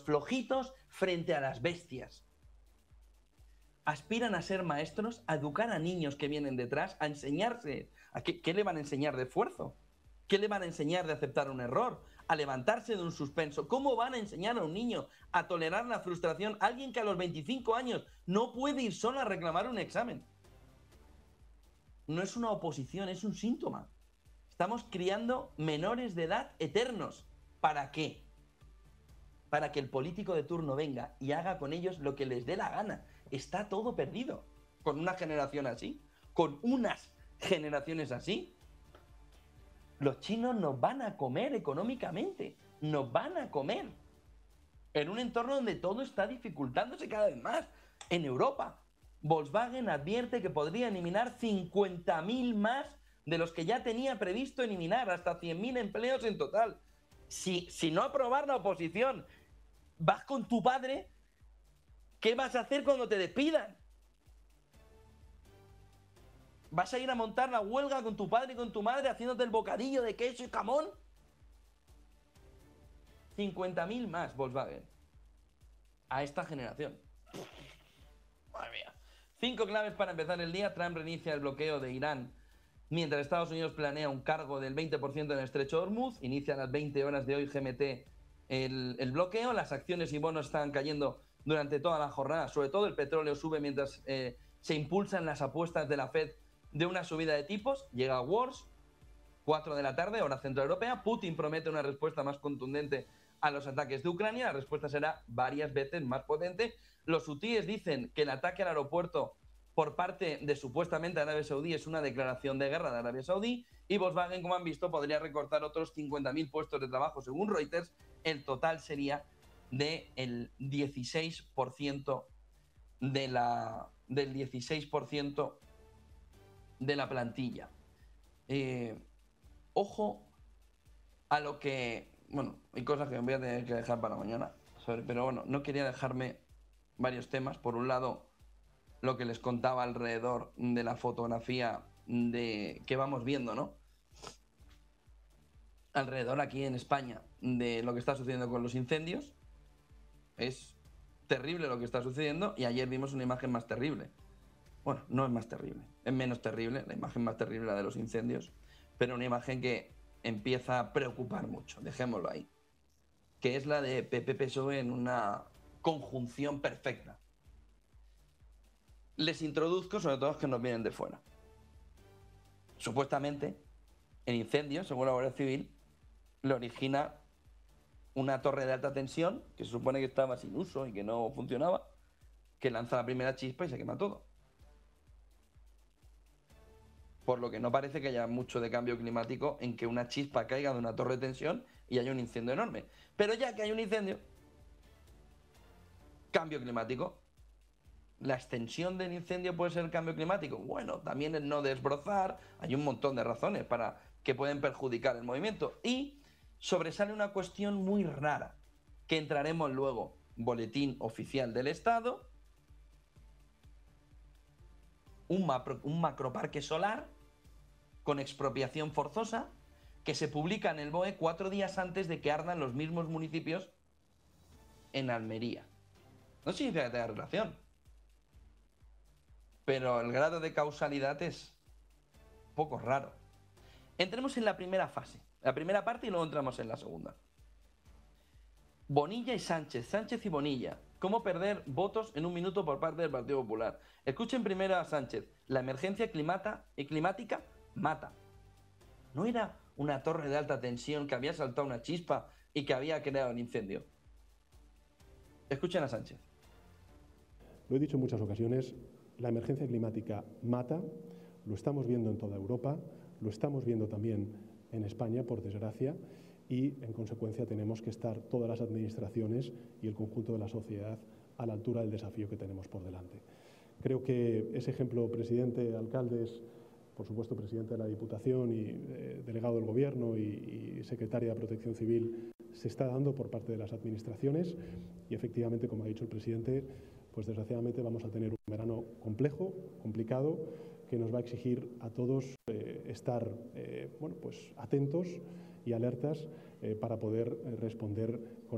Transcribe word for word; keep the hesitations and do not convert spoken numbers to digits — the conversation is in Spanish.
flojitos frente a las bestias. Aspiran a ser maestros, a educar a niños que vienen detrás, a enseñarse. ¿A qué, qué le van a enseñar de esfuerzo? ¿Qué le van a enseñar de aceptar un error? A levantarse de un suspenso. ¿Cómo van a enseñar a un niño a tolerar la frustración? Alguien que a los veinticinco años no puede ir solo a reclamar un examen. No es una oposición, es un síntoma. Estamos criando menores de edad eternos. ¿Para qué? Para que el político de turno venga y haga con ellos lo que les dé la gana. Está todo perdido. Con una generación así, con unas generaciones así, los chinos nos van a comer económicamente. Nos van a comer. En un entorno donde todo está dificultándose cada vez más. En Europa, Volkswagen advierte que podría eliminar cincuenta mil más de los que ya tenía previsto eliminar, hasta cien mil empleos en total. Si, si no aprobar la oposición, vas con tu padre, ¿qué vas a hacer cuando te despidan? ¿Vas a ir a montar la huelga con tu padre y con tu madre haciéndote el bocadillo de queso y jamón? cincuenta mil más Volkswagen a esta generación. Madre mía. Cinco claves para empezar el día. Trump reinicia el bloqueo de Irán mientras Estados Unidos planea un cargo del veinte por ciento en el estrecho de Hormuz. Inicia a las veinte horas de hoy G M T el, el bloqueo. Las acciones y bonos están cayendo durante toda la jornada. Sobre todo el petróleo sube mientras eh, se impulsan las apuestas de la Fed de una subida de tipos. Llega Wars, cuatro de la tarde, hora centroeuropea. Putin promete una respuesta más contundente a los ataques de Ucrania. La respuesta será varias veces más potente. Los hutíes dicen que el ataque al aeropuerto por parte de supuestamente Arabia Saudí es una declaración de guerra de Arabia Saudí, y Volkswagen, como han visto, podría recortar otros cincuenta mil puestos de trabajo. Según Reuters, el total sería del dieciséis por ciento de la, del dieciséis por ciento de la plantilla. Eh, ojo a lo que... Bueno, hay cosas que me voy a tener que dejar para mañana, pero bueno, no quería dejarme varios temas. Por un lado, lo que les contaba alrededor de la fotografía de que vamos viendo, ¿no? Alrededor aquí en España de lo que está sucediendo con los incendios. Es terrible lo que está sucediendo, y ayer vimos una imagen más terrible. Bueno, no es más terrible, es menos terrible, la imagen más terrible, la de los incendios, pero una imagen que empieza a preocupar mucho, dejémoslo ahí, que es la de P P P S O E en una conjunción perfecta. Les introduzco, sobre todo los que nos vienen de fuera. Supuestamente, el incendio, según la Guardia Civil, le origina una torre de alta tensión que se supone que estaba sin uso y que no funcionaba, que lanza la primera chispa y se quema todo. Por lo que no parece que haya mucho de cambio climático en que una chispa caiga de una torre de tensión y haya un incendio enorme. Pero ya que hay un incendio, cambio climático. ¿La extensión del incendio puede ser el cambio climático? Bueno, también el no desbrozar. Hay un montón de razones para que pueden perjudicar el movimiento. Y sobresale una cuestión muy rara, que entraremos luego. Boletín oficial del Estado, un, macro, un macroparque solar con expropiación forzosa, que se publica en el B O E cuatro días antes de que ardan los mismos municipios en Almería. No significa que tenga relación, pero el grado de causalidad es poco raro. Entremos en la primera fase, la primera parte, y luego entramos en la segunda. Bonilla y Sánchez, Sánchez y Bonilla. ¿Cómo perder votos en un minuto por parte del Partido Popular? Escuchen primero a Sánchez. La emergencia climata, y climática mata. ¿No era una torre de alta tensión que había saltado una chispa y que había creado un incendio? Escuchen a Sánchez. Lo he dicho en muchas ocasiones, la emergencia climática mata, lo estamos viendo en toda Europa, lo estamos viendo también en España, por desgracia, y en consecuencia tenemos que estar todas las administraciones y el conjunto de la sociedad a la altura del desafío que tenemos por delante. Creo que ese ejemplo, presidente, alcaldes, por supuesto presidente de la Diputación y eh, delegado del Gobierno y, y secretaria de Protección Civil, se está dando por parte de las administraciones, y efectivamente, como ha dicho el presidente, pues desgraciadamente vamos a tener un verano complejo, complicado, que nos va a exigir a todos eh, estar eh, bueno, pues atentos y alertas eh, para poder eh, responder con